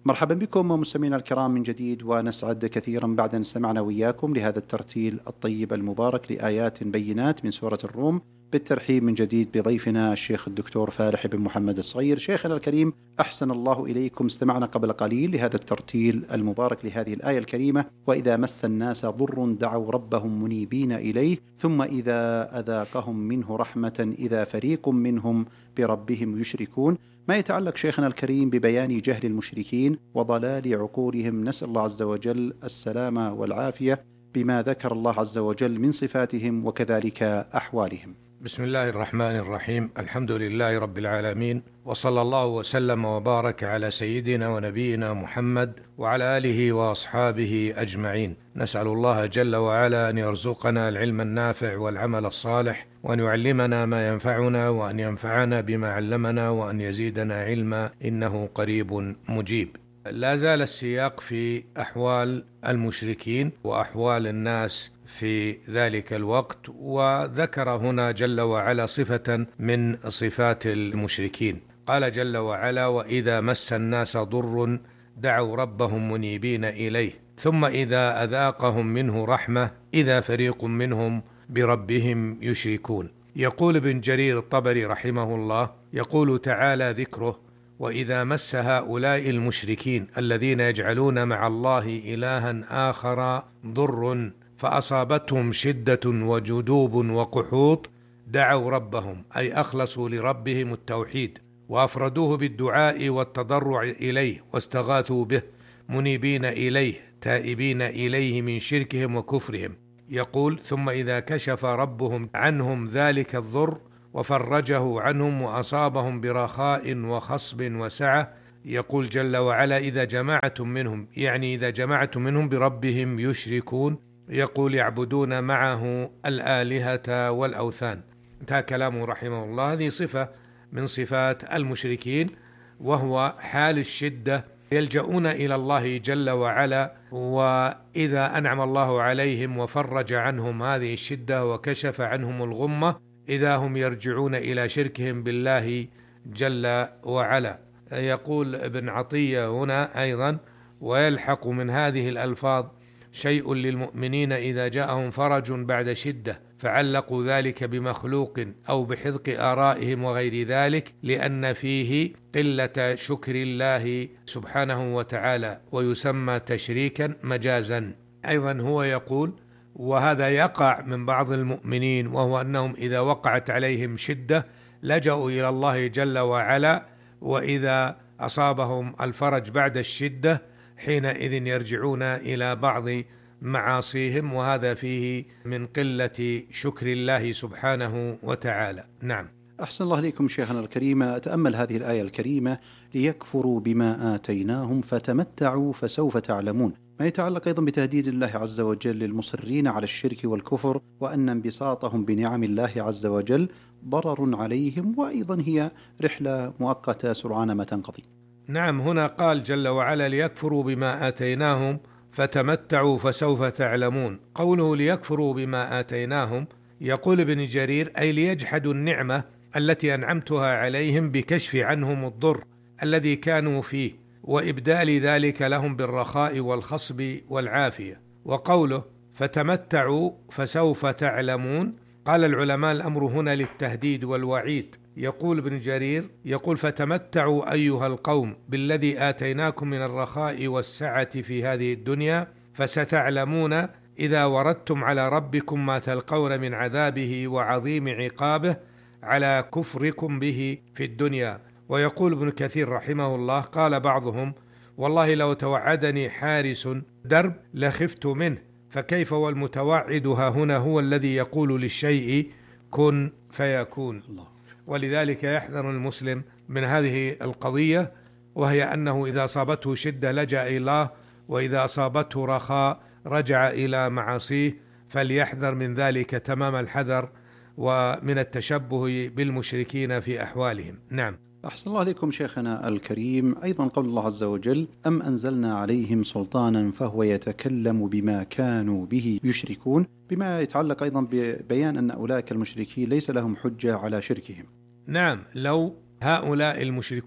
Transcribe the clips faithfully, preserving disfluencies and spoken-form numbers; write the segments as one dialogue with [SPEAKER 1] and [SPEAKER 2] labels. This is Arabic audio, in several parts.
[SPEAKER 1] مرحبا بكم مستمعينا الكرام من جديد، ونسعد كثيرا بعد أن استمعنا وإياكم لهذا الترتيل الطيب المبارك لآيات بينات من سورة الروم، بالترحيب من جديد بضيفنا الشيخ الدكتور فالح بن محمد الصغير. شيخنا الكريم، أحسن الله إليكم. استمعنا قبل قليل لهذا الترتيل المبارك لهذه الآية الكريمة: وإذا مس الناس ضر دعوا ربهم منيبين إليه ثم إذا أذاقهم منه رحمة إذا فريق منهم بربهم يشركون. ما يتعلق شيخنا الكريم ببيان جهل المشركين وضلال عقولهم، نسأل الله عز وجل السلامة والعافية بما ذكر الله عز وجل من صفاتهم وكذلك أحوالهم.
[SPEAKER 2] بسم الله الرحمن الرحيم. الحمد لله رب العالمين، وصلى الله وسلم وبارك على سيدنا ونبينا محمد وعلى آله وأصحابه أجمعين. نسأل الله جل وعلا أن يرزقنا العلم النافع والعمل الصالح، وأن يعلمنا ما ينفعنا، وأن ينفعنا بما علمنا، وأن يزيدنا علما، إنه قريب مجيب. لا زال السياق في أحوال المشركين وأحوال الناس في ذلك الوقت، وذكر هنا جل وعلا صفة من صفات المشركين. قال جل وعلا: وإذا مس الناس ضر دعوا ربهم منيبين إليه ثم إذا أذاقهم منه رحمة إذا فريق منهم بربهم يشركون. يقول ابن جرير الطبري رحمه الله، يقول تعالى ذكره: وإذا مس هؤلاء المشركين الذين يجعلون مع الله إلها آخر ضر فأصابتهم شدة وجدوب وقحوط دعوا ربهم، أي أخلصوا لربهم التوحيد وأفردوه بالدعاء والتضرع إليه واستغاثوا به، منيبين إليه تائبين إليه من شركهم وكفرهم. يقول: ثم إذا كشف ربهم عنهم ذلك الضر وفرجه عنهم وأصابهم برخاء وخصب وسعة، يقول جل وعلا: إذا جماعة منهم، يعني إذا جماعة منهم بربهم يشركون، يقول يعبدون معه الآلهة والأوثان. انتهى كلامه رحمه الله. هذه صفة من صفات المشركين، وهو حال الشدة، يلجؤون إلى الله جل وعلا، وإذا أنعم الله عليهم وفرج عنهم هذه الشدة وكشف عنهم الغمة إذا هم يرجعون إلى شركهم بالله جل وعلا. يقول ابن عطية هنا أيضا: ويلحق من هذه الألفاظ شيء للمؤمنين إذا جاءهم فرج بعد شدة، فعلقوا ذلك بمخلوق أو بحذق آرائهم وغير ذلك، لأن فيه قلة شكر الله سبحانه وتعالى، ويسمى تشريكا مجازا. أيضا هو يقول: وهذا يقع من بعض المؤمنين، وهو أنهم إذا وقعت عليهم شدة لجأوا إلى الله جل وعلا، وإذا أصابهم الفرج بعد الشدة حينئذ يرجعون إلى بعض معاصيهم، وهذا فيه من قلة شكر الله سبحانه وتعالى. نعم.
[SPEAKER 1] أحسن الله عليكم شيخنا الكريم. أتأمل هذه الآية الكريمة: ليكفروا بما آتيناهم فتمتعوا فسوف تعلمون. ما يتعلق أيضا بتهديد الله عز وجل للمصرين على الشرك والكفر، وأن انبساطهم بنعم الله عز وجل ضرر عليهم، وأيضا هي رحلة مؤقتة سرعان ما تنقضي.
[SPEAKER 2] نعم، هنا قال جل وعلا: ليكفروا بما آتيناهم فتمتعوا فسوف تعلمون. قوله ليكفروا بما آتيناهم، يقول ابن جرير: أي ليجحدوا النعمة التي أنعمتها عليهم بكشف عنهم الضر الذي كانوا فيه، وإبدال ذلك لهم بالرخاء والخصب والعافية. وقوله فتمتعوا فسوف تعلمون، قال العلماء الأمر هنا للتهديد والوعيد. يقول ابن جرير، يقول: فتمتعوا أيها القوم بالذي آتيناكم من الرخاء والسعة في هذه الدنيا، فستعلمون إذا وردتم على ربكم ما تلقون من عذابه وعظيم عقابه على كفركم به في الدنيا. ويقول ابن كثير رحمه الله: قال بعضهم: والله لو توعدني حارس درب لخفت منه، فكيف والمتوعد ها هنا هو الذي يقول للشيء كن فيكون. ولذلك يحذر المسلم من هذه القضية، وهي أنه إذا أصابته شدة لجأ إلى الله، وإذا أصابته رخاء رجع إلى معاصيه، فليحذر من ذلك تمام الحذر، ومن التشبه بالمشركين في أحوالهم. نعم.
[SPEAKER 1] أحسن الله عليكم شيخنا الكريم. أيضا قول الله عز وجل: أم أنزلنا عليهم سلطانا فهو يتكلم بما كانوا به يشركون، بما يتعلق أيضا ببيان أن أولئك المشركين ليس لهم حجة على شركهم.
[SPEAKER 2] نعم، لو هؤلاء المشركون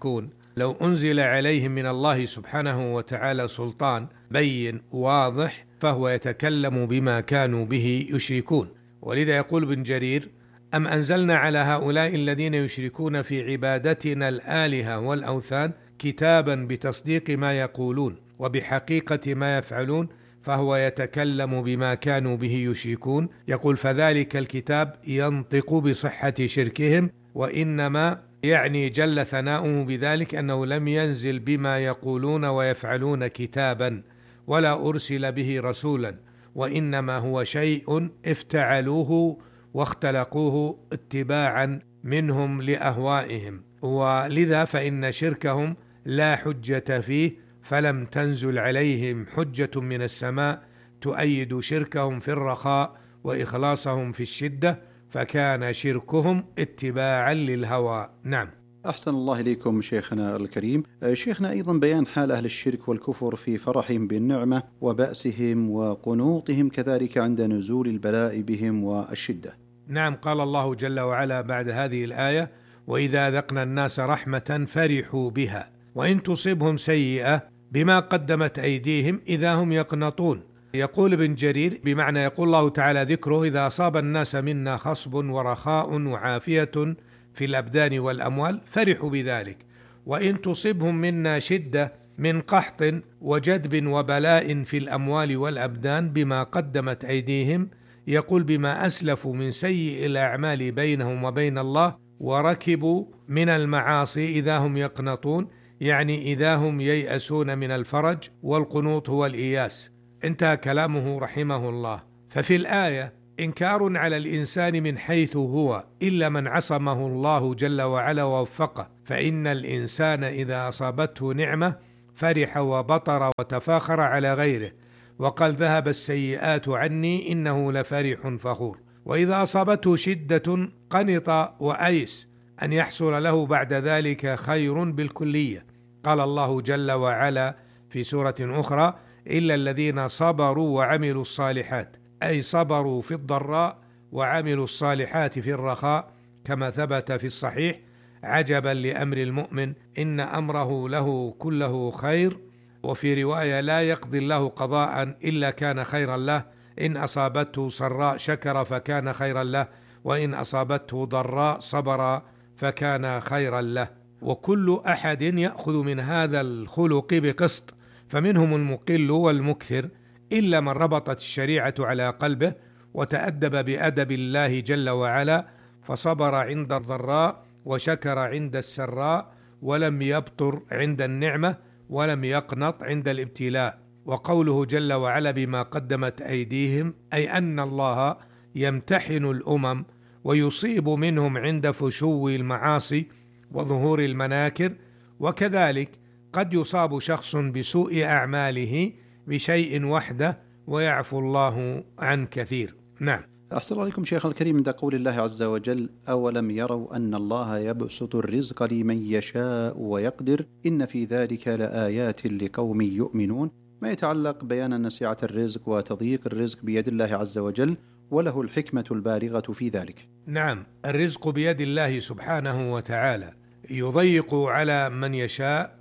[SPEAKER 2] لو أنزل عليهم من الله سبحانه وتعالى سلطان بين واضح فهو يتكلم بما كانوا به يشركون. ولذا يقول ابن جرير: أم أنزلنا على هؤلاء الذين يشركون في عبادتنا الآلهة والأوثان كتابا بتصديق ما يقولون وبحقيقة ما يفعلون فهو يتكلم بما كانوا به يشركون. يقول: فذلك الكتاب ينطق بصحة شركهم، وإنما يعني جل ثناؤه بذلك أنه لم ينزل بما يقولون ويفعلون كتابا ولا أرسل به رسولا، وإنما هو شيء افتعلوه واختلقوه اتباعا منهم لأهوائهم، ولذا فإن شركهم لا حجة فيه، فلم تنزل عليهم حجة من السماء تؤيد شركهم في الرخاء وإخلاصهم في الشدة، فكان شركهم اتباعا للهوى. نعم.
[SPEAKER 1] أحسن الله إليكم شيخنا الكريم. شيخنا، أيضا بيان حال أهل الشرك والكفر في فرحهم بالنعمة وبأسهم وقنوطهم كذلك عند نزول البلاء بهم والشدة.
[SPEAKER 2] نعم، قال الله جل وعلا بعد هذه الآية: وإذا ذقنا الناس رحمة فرحوا بها وإن تصبهم سيئة بما قدمت أيديهم إذا هم يقنطون. يقول ابن جرير بمعنى يقول الله تعالى ذكره: إذا أصاب الناس منا خصب ورخاء وعافية في الأبدان والأموال فرحوا بذلك، وإن تصبهم منا شدة من قحط وجدب وبلاء في الأموال والأبدان بما قدمت أيديهم، يقول بما أسلفوا من سيء الأعمال بينهم وبين الله وركبوا من المعاصي إذا هم يقنطون، يعني إذا هم ييأسون من الفرج، والقنوط هو الإياس. انتهى كلامه رحمه الله. ففي الآية إنكار على الإنسان من حيث هو إلا من عصمه الله جل وعلا ووفقه، فإن الإنسان إذا أصابته نعمة فرح وبطر وتفاخر على غيره وقال: ذهب السيئات عني إنه لفرح فخور. وإذا أصابته شدة قنط وأيس أن يحصل له بعد ذلك خير بالكلية. قال الله جل وعلا في سورة أخرى: إلا الذين صبروا وعملوا الصالحات، أي صبروا في الضراء وعملوا الصالحات في الرخاء، كما ثبت في الصحيح: عجبا لأمر المؤمن إن أمره له كله خير. وفي رواية: لا يقضي الله قضاء إلا كان خيرا له، إن أصابته سراء شكر فكان خيرا له، وإن أصابته ضراء صبر فكان خيرا له. وكل أحد يأخذ من هذا الخلق بقسط، فمنهم المقل والمكثر، إلا من ربطت الشريعة على قلبه وتأدب بأدب الله جل وعلا، فصبر عند الضراء وشكر عند السراء، ولم يبطر عند النعمة ولم يقنط عند الابتلاء. وقوله جل وعلا بما قدمت أيديهم، أي أن الله يمتحن الأمم ويصيب منهم عند فشو المعاصي وظهور المناكر، وكذلك قد يصاب شخص بسوء أعماله بشيء وحده ويعفو الله عن كثير. نعم.
[SPEAKER 1] أحسن الله عليكم شيخ الكريم. عند قول الله عز وجل: أولم يروا أن الله يبسط الرزق لمن يشاء ويقدر إن في ذلك لآيات لقوم يؤمنون، ما يتعلق بيان أن سعة الرزق وتضييق الرزق بيد الله عز وجل، وله الحكمة البالغة في ذلك.
[SPEAKER 2] نعم، الرزق بيد الله سبحانه وتعالى، يضيق على من يشاء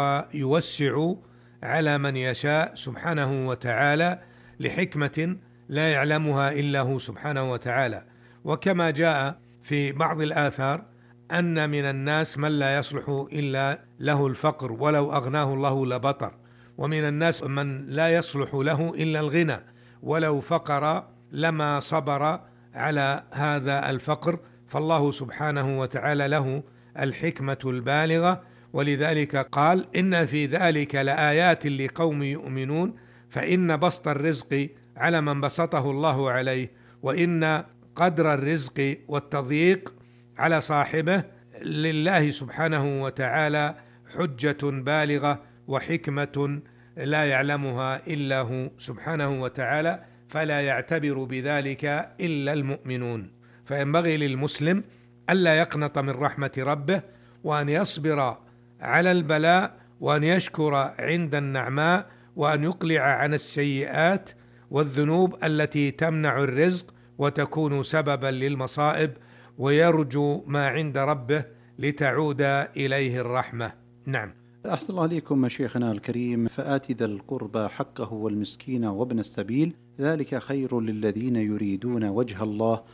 [SPEAKER 2] ويوسع على من يشاء سبحانه وتعالى، لحكمة لا يعلمها إلا هو سبحانه وتعالى. وكما جاء في بعض الآثار أن من الناس من لا يصلح إلا له الفقر ولو أغناه الله لبطر، ومن الناس من لا يصلح له إلا الغنى ولو فقر لما صبر على هذا الفقر. فالله سبحانه وتعالى له الحكمة البالغة، ولذلك قال: إن في ذلك لآيات لقوم يؤمنون، فإن بسط الرزق على من بسطه الله عليه، وإن قدر الرزق والتضييق على صاحبه لله سبحانه وتعالى حجة بالغة وحكمة لا يعلمها إلا هو سبحانه وتعالى، فلا يعتبر بذلك إلا المؤمنون. فينبغي للمسلم ألا يقنط من رحمة ربه، وأن يصبر على البلاء، وأن يشكر عند النعماء، وأن يقلع عن السيئات والذنوب التي تمنع الرزق وتكون سببا للمصائب، ويرجو ما عند ربه لتعود إليه الرحمة. نعم.
[SPEAKER 1] أحسن الله عليكم شيخنا الكريم. فآت ذا القربى حقه والمسكين وابن السبيل ذلك خير للذين يريدون وجه الله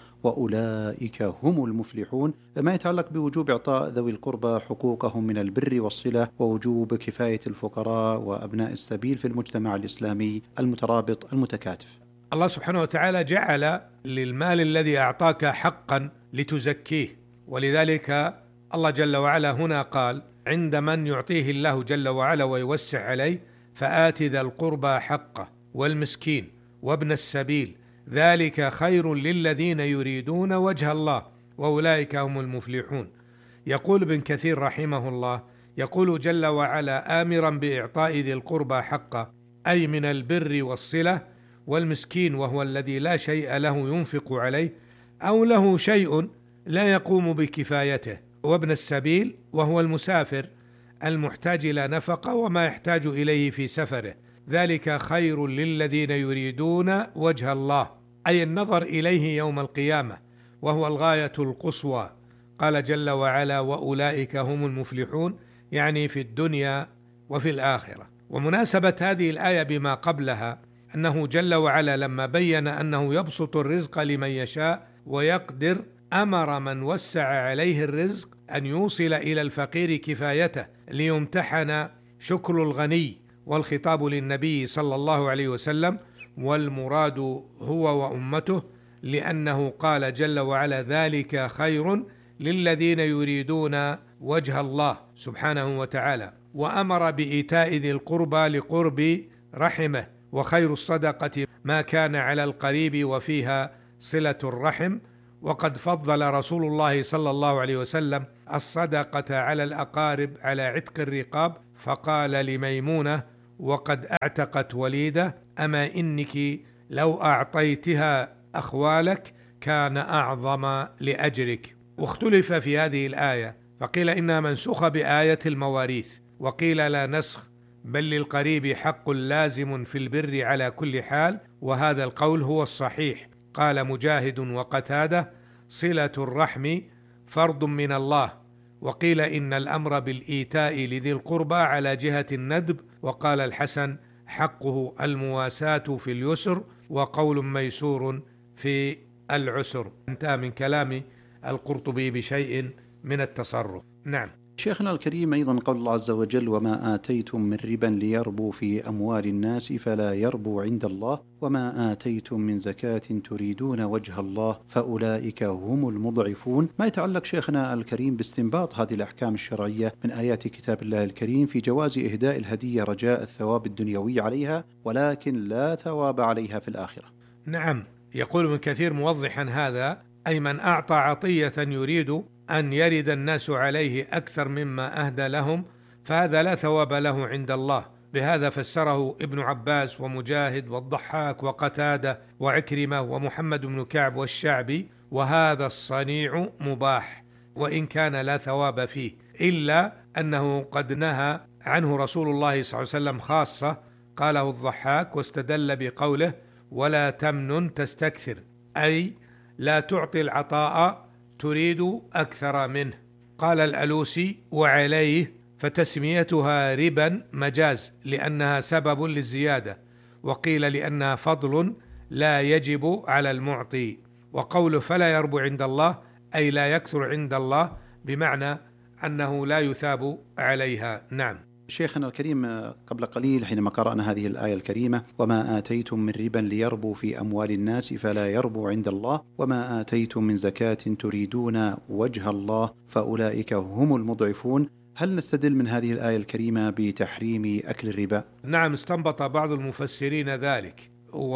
[SPEAKER 1] وأولئك هم المفلحون. ما يتعلق بوجوب إعطاء ذوي القربى حقوقهم من البر والصلة ووجوب كفاية الفقراء وأبناء السبيل في المجتمع الإسلامي المترابط المتكاتف.
[SPEAKER 2] الله سبحانه وتعالى جعل للمال الذي أعطاك حقا لتزكيه، ولذلك الله جل وعلا هنا قال عند من يعطيه الله جل وعلا ويوسع عليه: فآت ذا القربى حقه والمسكين وابن السبيل ذلك خير للذين يريدون وجه الله وأولئك هم المفلحون. يقول ابن كثير رحمه الله، يقول جل وعلا آمرا بإعطاء ذي القربى حقه، أي من البر والصلة، والمسكين وهو الذي لا شيء له ينفق عليه أو له شيء لا يقوم بكفايته، وابن السبيل وهو المسافر المحتاج إلى نفقة وما يحتاج إليه في سفره، ذلك خير للذين يريدون وجه الله، أي النظر إليه يوم القيامة، وهو الغاية القصوى. قال جل وعلا: وأولئك هم المفلحون، يعني في الدنيا وفي الآخرة. ومناسبة هذه الآية بما قبلها أنه جل وعلا لما بين أنه يبسط الرزق لمن يشاء ويقدر، أمر من وسع عليه الرزق أن يوصل إلى الفقير كفايته ليمتحن شكر الغني، والخطاب للنبي صلى الله عليه وسلم، والمراد هو وأمته، لأنه قال جل وعلا: ذلك خير للذين يريدون وجه الله سبحانه وتعالى. وأمر بإيتاء ذي القربى لقرب رحمه، وخير الصدقة ما كان على القريب وفيها صلة الرحم. وقد فضل رسول الله صلى الله عليه وسلم الصدقة على الأقارب على عتق الرقاب، فقال لميمونة وقد اعتقت وليدة: أما إنك لو أعطيتها أخوالك كان أعظم لأجرك. واختلف في هذه الآية، فقيل إنها منسوخة بآية المواريث، وقيل لا نسخ، بل للقريب حق لازم في البر على كل حال، وهذا القول هو الصحيح. قال مجاهد وقتادة: صلة الرحم فرض من الله. وقيل إن الأمر بالإيتاء لذي القربى على جهة الندب. وقال الحسن: حقه المواساة في اليسر، وقول ميسور في العسر. انتهى من كلام القرطبي بشيء من التصرف. نعم.
[SPEAKER 1] شيخنا الكريم، أيضا قول الله عز وجل: وما آتيتم من ربا ليربو في أموال الناس فلا يربو عند الله وما آتيتم من زكاة تريدون وجه الله فأولئك هم المضعفون. ما يتعلق شيخنا الكريم باستنباط هذه الأحكام الشرعية من آيات كتاب الله الكريم في جواز إهداء الهدية رجاء الثواب الدنيوي عليها، ولكن لا ثواب عليها في الآخرة.
[SPEAKER 2] نعم. يقول ابن كثير موضحا هذا: أي من أعطى عطية يريد أن يرد الناس عليه أكثر مما أهدى لهم، فهذا لا ثواب له عند الله. بهذا فسره ابن عباس ومجاهد والضحاك وقتادة وعكرمة ومحمد بن كعب والشعبي. وهذا الصنيع مباح وإن كان لا ثواب فيه، إلا أنه قد نهى عنه رسول الله صلى الله عليه وسلم خاصة، قاله الضحاك واستدل بقوله: ولا تمنن تستكثر، أي لا تعطي العطاء تريد أكثر منه. قال الألوسي: وعليه فتسميتها ربا مجاز لأنها سبب للزيادة، وقيل لأنها فضل لا يجب على المعطي. وقوله فلا يربو عند الله أي لا يكثر عند الله، بمعنى أنه لا يثاب عليها. نعم.
[SPEAKER 1] شيخنا الكريم، قبل قليل حينما قرأنا هذه الآية الكريمة: وما آتيتم من ربا ليربو في أموال الناس فلا يربو عند الله وما آتيتم من زكاة تريدون وجه الله فأولئك هم المضعفون، هل نستدل من هذه الآية الكريمة بتحريم أكل الربا؟
[SPEAKER 2] نعم، استنبط بعض المفسرين ذلك،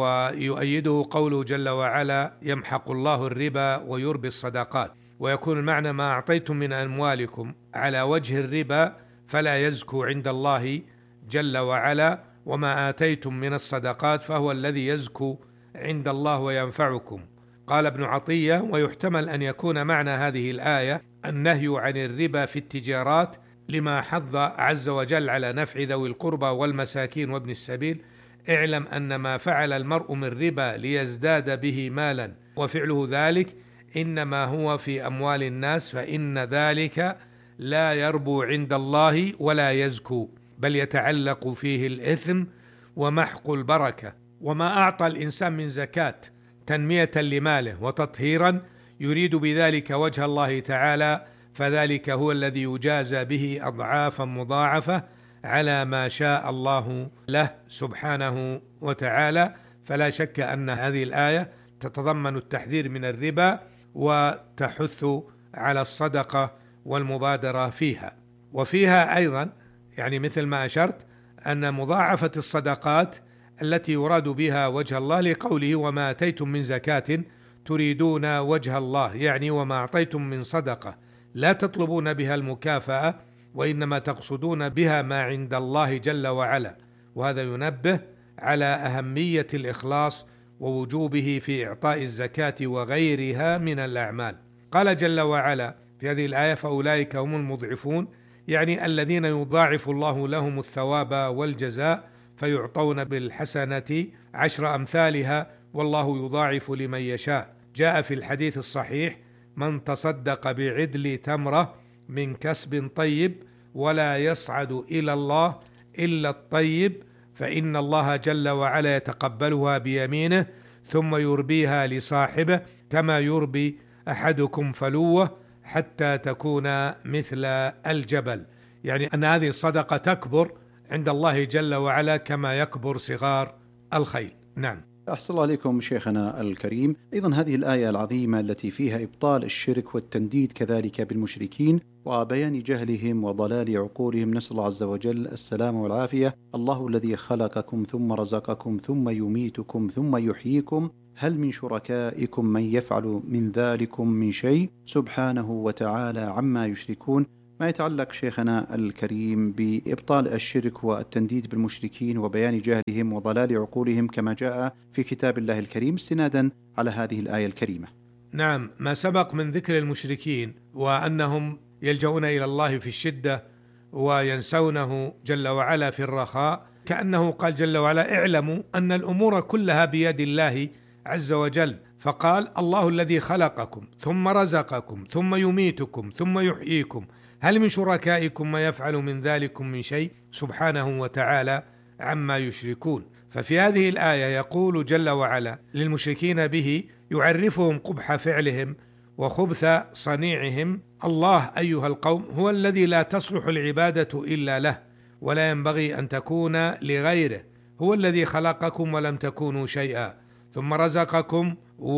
[SPEAKER 2] ويؤيده قوله جل وعلا: يمحق الله الربا ويربي الصدقات. ويكون المعنى: ما أعطيتم من أموالكم على وجه الربا فلا يزكو عند الله جل وعلا، وما آتيتم من الصدقات فهو الذي يزكو عند الله وينفعكم. قال ابن عطية: ويحتمل أن يكون معنى هذه الآية النهي عن الربا في التجارات، لما حض عز وجل على نفع ذوي القربى والمساكين وابن السبيل. اعلم أن ما فعل المرء من ربا ليزداد به مالا، وفعله ذلك إنما هو في أموال الناس، فإن ذلك لا يربو عند الله ولا يزكو، بل يتعلق فيه الإثم ومحق البركة. وما أعطى الإنسان من زكاة تنمية لماله وتطهيرا يريد بذلك وجه الله تعالى، فذلك هو الذي يجازى به أضعافا مضاعفة على ما شاء الله له سبحانه وتعالى. فلا شك أن هذه الآية تتضمن التحذير من الربا وتحث على الصدقة والمبادرة فيها. وفيها أيضا يعني مثل ما أشرت أن مضاعفة الصدقات التي يراد بها وجه الله، لقوله وما أتيتم من زكاة تريدون وجه الله، يعني وما أعطيتم من صدقة لا تطلبون بها المكافأة، وإنما تقصدون بها ما عند الله جل وعلا. وهذا ينبه على أهمية الإخلاص ووجوبه في إعطاء الزكاة وغيرها من الأعمال. قال جل وعلا في هذه الآية فأولئك هم المضعفون، يعني الذين يضاعف الله لهم الثواب والجزاء فيعطون بالحسنة عشر أمثالها والله يضاعف لمن يشاء. جاء في الحديث الصحيح من تصدق بعدل تمرة من كسب طيب ولا يصعد إلى الله إلا الطيب فإن الله جل وعلا يتقبلها بيمينه ثم يربيها لصاحبه كما يربي أحدكم فلوه حتى تكون مثل الجبل، يعني أن هذه الصدقة تكبر عند الله جل وعلا كما يكبر صغار الخيل. نعم.
[SPEAKER 1] أحسن الله عليكم شيخنا الكريم. أيضا هذه الآية العظيمة التي فيها إبطال الشرك والتنديد كذلك بالمشركين وبيان جهلهم وضلال عقولهم، نسأل الله عز وجل السلام والعافية. الله الذي خلقكم ثم رزقكم ثم يميتكم ثم يحييكم هل من شركائكم من يفعل من ذلكم من شيء سبحانه وتعالى عما يشركون. ما يتعلق شيخنا الكريم بإبطال الشرك والتنديد بالمشركين وبيان جهلهم وضلال عقولهم كما جاء في كتاب الله الكريم استنادا على هذه الآية الكريمة.
[SPEAKER 2] نعم، ما سبق من ذكر المشركين وأنهم يلجؤون إلى الله في الشدة وينسونه جل وعلا في الرخاء، كأنه قال جل وعلا اعلموا أن الأمور كلها بيد الله عز وجل، فقال الله الذي خلقكم ثم رزقكم ثم يميتكم ثم يحييكم هل من شركائكم ما يفعل من ذلكم من شيء سبحانه وتعالى عما يشركون. ففي هذه الآية يقول جل وعلا للمشركين به يعرفهم قبح فعلهم وخبث صنيعهم: الله أيها القوم هو الذي لا تصلح العبادة إلا له ولا ينبغي أن تكون لغيره، هو الذي خلقكم ولم تكونوا شيئا ثم رزقكم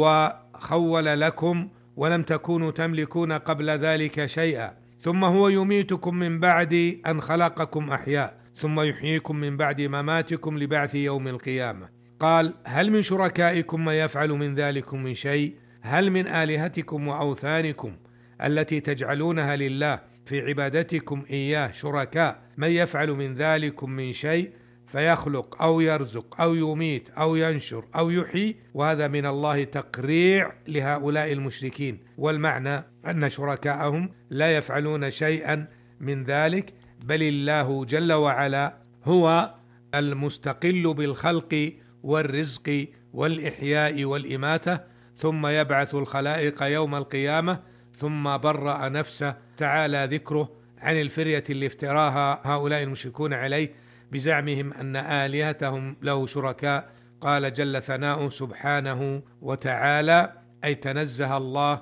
[SPEAKER 2] وخول لكم ولم تكونوا تملكون قبل ذلك شيئا، ثم هو يميتكم من بعد أن خلقكم أحياء ثم يحييكم من بعد مماتكم لبعث يوم القيامة. قال هل من شركائكم ما يفعل من ذلكم من شيء، هل من آلهتكم وأوثانكم التي تجعلونها لله في عبادتكم إياه شركاء من يفعل من ذلكم من شيء فيخلق أو يرزق أو يميت أو ينشر أو يحيي. وهذا من الله تقريع لهؤلاء المشركين، والمعنى أن شركاءهم لا يفعلون شيئا من ذلك، بل الله جل وعلا هو المستقل بالخلق والرزق والإحياء والإماتة، ثم يبعث الخلائق يوم القيامة. ثم برأ نفسه تعالى ذكره عن الفرية اللي افتراها هؤلاء المشركون عليه بزعمهم أن آلهتهم له شركاء. قال جل ثناؤه سبحانه وتعالى، أي تنزه الله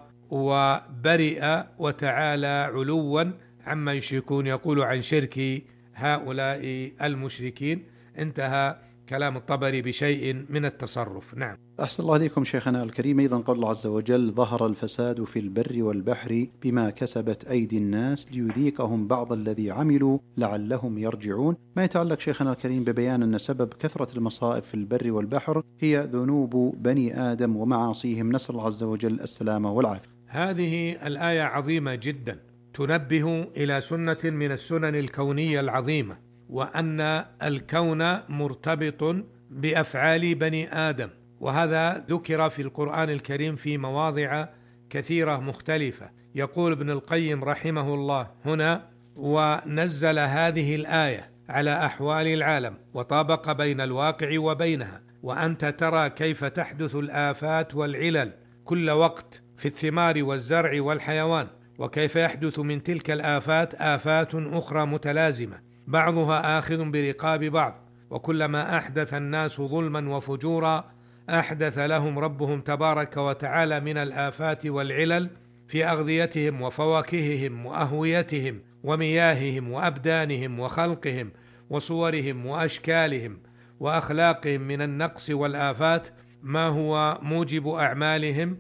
[SPEAKER 2] وبرئ وتعالى علوا عما يشركون، يقول عن شرك هؤلاء المشركين. انتهى كلام الطبري بشيء من التصرف. نعم.
[SPEAKER 1] أحسن الله عليكم شيخنا الكريم. أيضا قال الله عز وجل ظهر الفساد في البر والبحر بما كسبت أيدي الناس ليذيقهم بعض الذي عملوا لعلهم يرجعون. ما يتعلق شيخنا الكريم ببيان أن سبب كثرة المصائب في البر والبحر هي ذنوب بني آدم ومعاصيهم، نسأل الله عز وجل السلامة والعافية.
[SPEAKER 2] هذه الآية عظيمة جدا، تنبه إلى سنة من السنن الكونية العظيمة، وأن الكون مرتبط بأفعال بني آدم، وهذا ذكر في القرآن الكريم في مواضع كثيرة مختلفة. يقول ابن القيم رحمه الله هنا: ونزل هذه الآية على أحوال العالم وطابق بين الواقع وبينها، وأنت ترى كيف تحدث الآفات والعلل كل وقت في الثمار والزرع والحيوان، وكيف يحدث من تلك الآفات آفات أخرى متلازمة بعضها آخذ برقاب بعض، وكلما أحدث الناس ظلما وفجورا أحدث لهم ربهم تبارك وتعالى من الآفات والعلل في أغذيتهم وفواكههم وأهويتهم ومياههم وأبدانهم وخلقهم وصورهم وأشكالهم وأخلاقهم من النقص والآفات ما هو موجب أعمالهم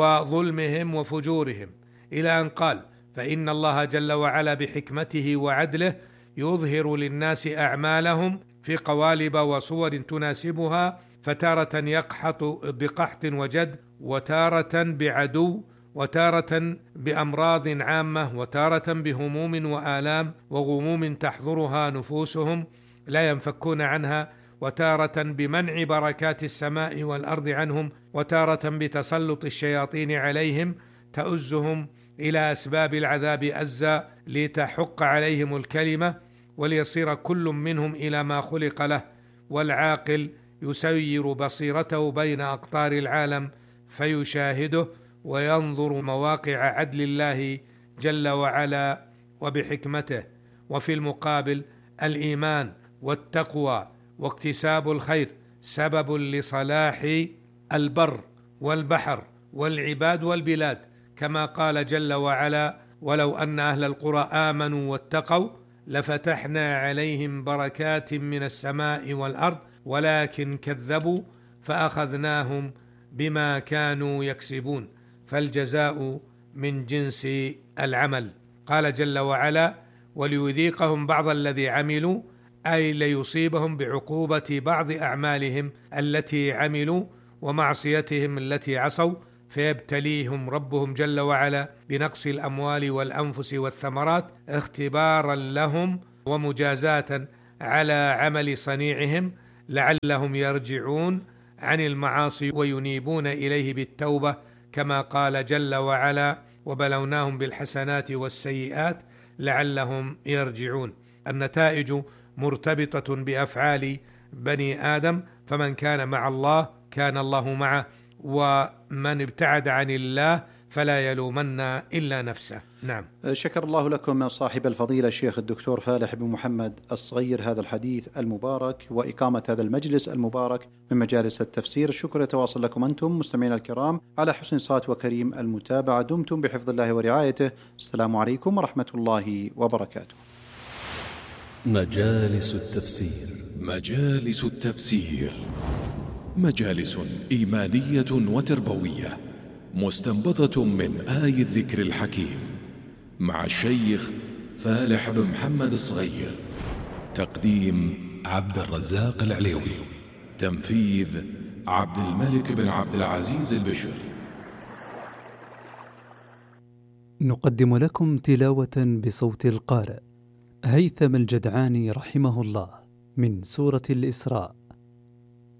[SPEAKER 2] وظلمهم وفجورهم، إلى أن قال: فإن الله جل وعلا بحكمته وعدله يظهر للناس أعمالهم في قوالب وصور تناسبها، فتارة يقحط بقحط وجد، وتارة بعدو، وتارة بأمراض عامة، وتارة بهموم وآلام وغموم تحضرها نفوسهم لا ينفكون عنها، وتارة بمنع بركات السماء والأرض عنهم، وتارة بتسلط الشياطين عليهم تؤزهم إلى أسباب العذاب أزا لتحق عليهم الكلمة وليصير كل منهم إلى ما خلق له. والعاقل يسير بصيرته بين أقطار العالم فيشاهده وينظر مواقع عدل الله جل وعلا وبحكمته. وفي المقابل الإيمان والتقوى واكتساب الخير سبب لصلاح البر والبحر والعباد والبلاد، كما قال جل وعلا: ولو أن أهل القرى آمنوا واتقوا لفتحنا عليهم بركات من السماء والأرض ولكن كذبوا فأخذناهم بما كانوا يكسبون، فالجزاء من جنس العمل. قال جل وعلا: وليذيقهم بعض الذي عملوا، أي ليصيبهم بعقوبة بعض أعمالهم التي عملوا ومعصيتهم التي عصوا، فيبتليهم ربهم جل وعلا بنقص الأموال والأنفس والثمرات اختبارا لهم ومجازاة على عمل صنيعهم لعلهم يرجعون عن المعاصي وينيبون إليه بالتوبة، كما قال جل وعلا: وبلوناهم بالحسنات والسيئات لعلهم يرجعون. النتائج مرتبطة بأفعال بني آدم، فمن كان مع الله كان الله معه، ومن ابتعد عن الله فلا يلومن إلا نفسه. نعم.
[SPEAKER 1] شكر الله لكم صاحب الفضيلة الشيخ الدكتور فالح بن محمد الصغير هذا الحديث المبارك وإقامة هذا المجلس المبارك من مجالس التفسير. الشكر يتواصل لكم أنتم مستمعين الكرام على حسن صوت وكريم المتابعة. دمتم بحفظ الله ورعايته. السلام عليكم ورحمة الله وبركاته.
[SPEAKER 3] مجالس التفسير.
[SPEAKER 4] مجالس التفسير مجالس إيمانية وتربوية مستنبطة من آي الذكر الحكيم مع الشيخ فالح بن محمد الصغير. تقديم عبد الرزاق العليوي. تنفيذ عبد الملك بن عبد العزيز البشر.
[SPEAKER 3] نقدم لكم تلاوة بصوت القارئ هيثم الجدعاني رحمه الله من سورة الإسراء.